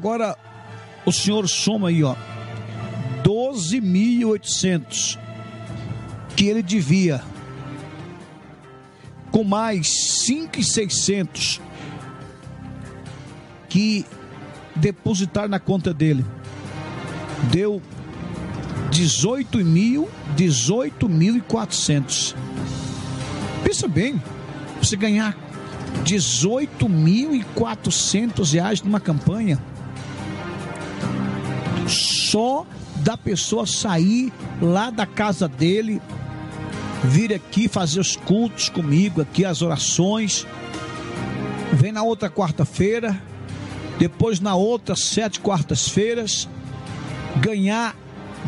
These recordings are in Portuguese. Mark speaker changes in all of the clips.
Speaker 1: Agora o senhor soma aí, ó, 12.800 que ele devia, com mais 5.600 que depositar na conta dele, deu 18.400. Pensa bem, você ganhar 18.400 reais numa campanha, só da pessoa sair lá da casa dele, vir aqui fazer os cultos comigo, aqui as orações, vem na outra quarta-feira, depois na outra 7 quartas-feiras, ganhar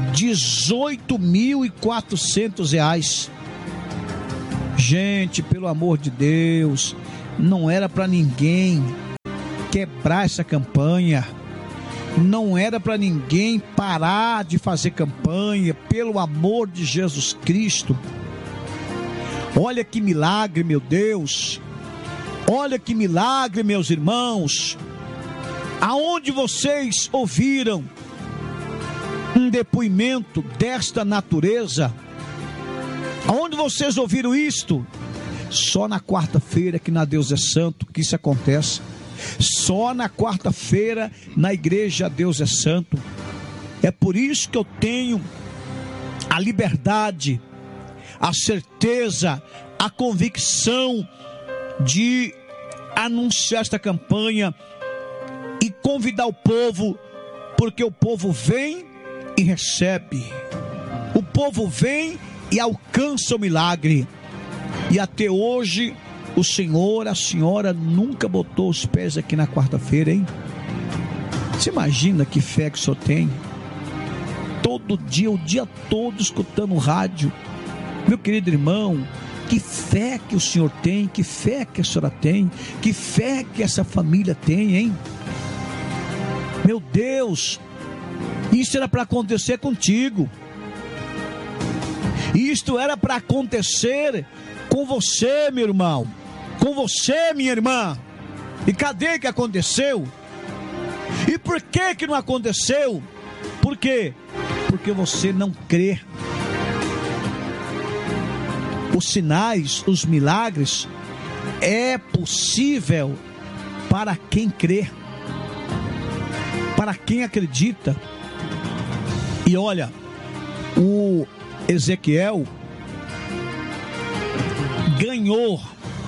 Speaker 1: 18.400 reais. Gente, pelo amor de Deus, não era para ninguém quebrar essa campanha, não era para ninguém parar de fazer campanha, pelo amor de Jesus Cristo. Olha que milagre, meu Deus, olha que milagre, meus irmãos. Aonde vocês ouviram um depoimento desta natureza? Aonde vocês ouviram isto? Só na quarta-feira que na Deus é Santo que isso acontece. Só na quarta-feira na igreja Deus é Santo. É por isso que eu tenho a liberdade, a certeza, a convicção de anunciar esta campanha e convidar o povo, porque o povo vem e recebe, o povo vem e alcança o milagre. E até hoje o senhor, a senhora nunca botou os pés aqui na quarta-feira, hein? Você imagina que fé que o senhor tem? Todo dia, o dia todo escutando o rádio. Meu querido irmão, que fé que o senhor tem, que fé que a senhora tem, que fé que essa família tem, hein? Meu Deus, isso era para acontecer contigo. Isto era para acontecer com você, meu irmão, com você, minha irmã. E cadê que aconteceu? E por que não aconteceu? Por quê? Porque você não crê. Os sinais, os milagres é possível para quem crê, para quem acredita. E olha, o Ezequiel ganhou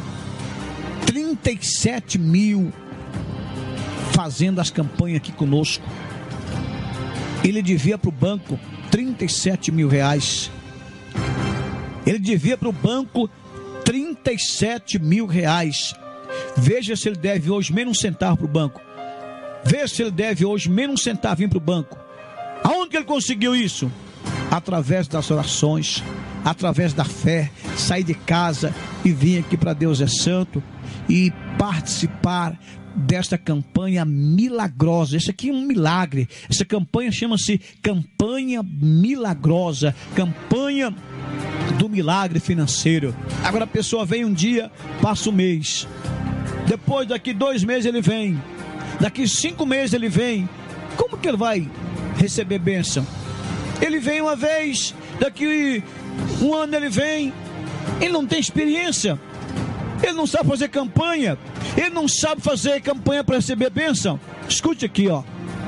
Speaker 1: 37 mil fazendo as campanhas aqui conosco. Ele devia para o banco 37 mil reais. Ele devia para o banco 37 mil reais. Veja se ele deve hoje menos um centavo para o banco. Veja se ele deve hoje menos um centavinho para o banco. Aonde que ele conseguiu isso? Através das orações, através da fé, sair de casa e vir aqui para Deus é Santo e participar desta campanha milagrosa. Esse aqui é um milagre. Essa campanha chama-se Campanha Milagrosa, campanha do milagre financeiro. Agora a pessoa vem um dia, passa um mês, depois daqui 2 meses ele vem, daqui 5 meses ele vem. Como que ele vai receber bênção? Ele vem uma vez, daqui 1 ano ele vem, ele não tem experiência, ele não sabe fazer campanha, ele não sabe fazer campanha para receber bênção. Escute aqui, ó.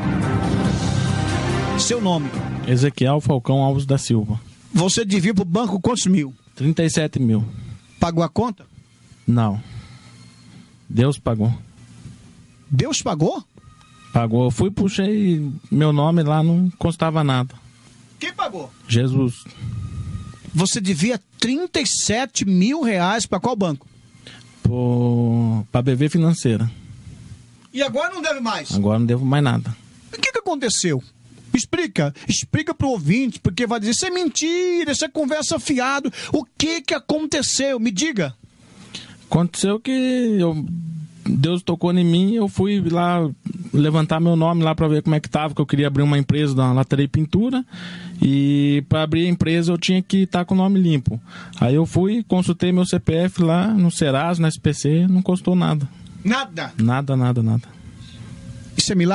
Speaker 1: Seu nome?
Speaker 2: Ezequiel Falcão Alves da Silva.
Speaker 1: Você devia para o banco quantos mil?
Speaker 2: 37 mil.
Speaker 1: Pagou a conta?
Speaker 2: Não. Deus pagou.
Speaker 1: Deus pagou?
Speaker 2: Pagou. Eu fui, puxei meu nome lá, não constava nada.
Speaker 1: Quem pagou?
Speaker 2: Jesus.
Speaker 1: Você devia 37 mil reais para qual banco?
Speaker 2: Para BV Financeira.
Speaker 1: E agora não deve mais?
Speaker 2: Agora não devo mais nada.
Speaker 1: O que aconteceu? Explica para o ouvinte, porque vai dizer, isso é mentira, isso é conversa fiado. O que aconteceu? Me diga.
Speaker 2: Aconteceu que Deus tocou em mim, eu fui lá levantar meu nome lá para ver como é que estava, que eu queria abrir uma empresa da Lataria e Pintura, e para abrir a empresa eu tinha que estar com o nome limpo. Aí eu fui, consultei meu CPF lá no Serasa, no SPC, não custou nada.
Speaker 1: Nada?
Speaker 2: Nada.
Speaker 1: Isso é milagre?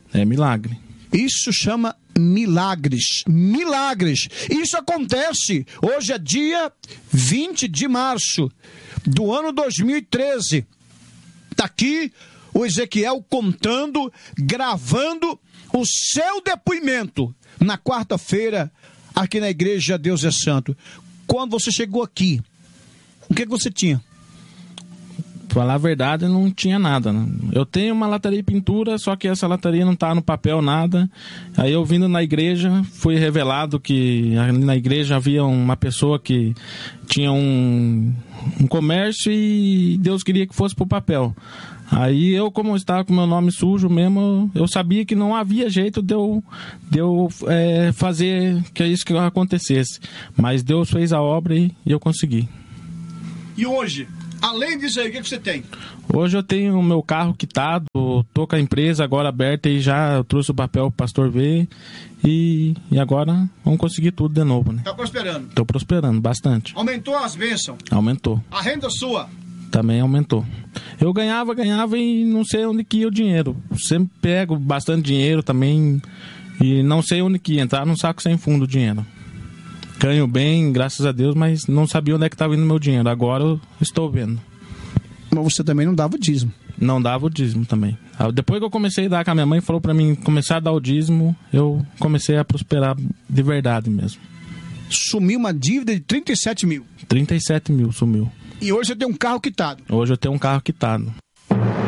Speaker 2: É milagre.
Speaker 1: Isso chama milagres. Milagres. Isso acontece. Hoje é dia 20 de março do ano 2013. Está aqui o Ezequiel contando, gravando o seu depoimento na quarta-feira aqui na igreja Deus é Santo. Quando você chegou aqui, o que você tinha?
Speaker 2: Pra falar a verdade, não tinha nada, né? Eu tenho uma lataria de pintura, só que essa lataria não tá no papel, nada. Aí eu vindo na igreja, foi revelado que ali na igreja havia uma pessoa que tinha um comércio e Deus queria que fosse pro papel. Aí eu, como eu estava com meu nome sujo mesmo, eu sabia que não havia jeito de eu fazer que isso que acontecesse. Mas Deus fez a obra e eu consegui.
Speaker 1: E hoje, além disso aí, o que você tem?
Speaker 2: Hoje eu tenho o meu carro quitado, tô com a empresa agora aberta e já eu trouxe o papel pro pastor ver. E agora vamos conseguir tudo de novo, né?
Speaker 1: Tá prosperando?
Speaker 2: Tô prosperando bastante.
Speaker 1: Aumentou as bênçãos?
Speaker 2: Aumentou.
Speaker 1: A renda sua?
Speaker 2: Também aumentou. Eu ganhava e não sei onde que ia o dinheiro. Sempre pego bastante dinheiro também e não sei onde que ia. Entrar num saco sem fundo o dinheiro. Ganho bem, graças a Deus, mas não sabia onde é que estava indo meu dinheiro. Agora eu estou vendo.
Speaker 1: Mas você também não dava o dízimo?
Speaker 2: Não dava o dízimo também. Depois que eu comecei a dar, que a minha mãe falou para mim começar a dar o dízimo, eu comecei a prosperar de verdade mesmo.
Speaker 1: Sumiu uma dívida de 37 mil?
Speaker 2: 37 mil sumiu.
Speaker 1: E hoje você tem um carro quitado?
Speaker 2: Hoje eu tenho um carro quitado.